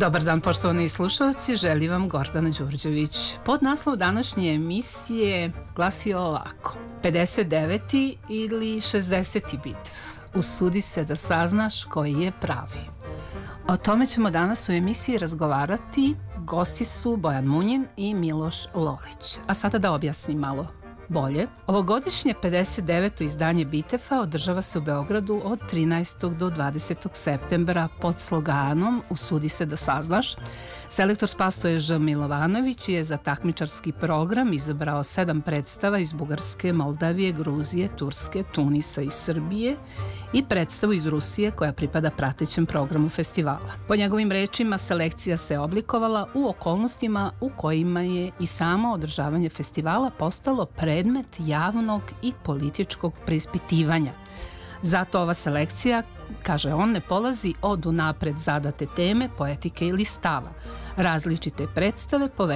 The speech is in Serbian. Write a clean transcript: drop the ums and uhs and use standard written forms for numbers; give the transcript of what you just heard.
Dobar dan, poštovani slušalci, želi vam Gordana Đurđević. Podnaslov današnje emisije glasio ovako: 59. ili 60. bit. Usudi se da saznaš koji je pravi. O tome ćemo danas u emisiji razgovarati. Gosti su Bojan Munjin i Miloš Lolić. A sada da objasnim malo bolje. Ovogodišnje 59. izdanje Bitefa održava se u Beogradu od 13. do 20. septembra pod sloganom Usudi se da saznaš. Selektor Spasoje Ž. Milovanović je za takmičarski program izabrao 7 predstava iz Bugarske, Moldavije, Gruzije, Turske, Tunisa i Srbije i predstavu iz Rusije koja pripada pratećem programu festivala. Po njegovim rečima, selekcija se oblikovala u okolnostima u kojima je i samo održavanje festivala postalo predmet javnog i političkog preispitivanja. Zato ova selekcija, kaže on, ne polazi od unapred zadate teme, poetike ili stava. Različite predstave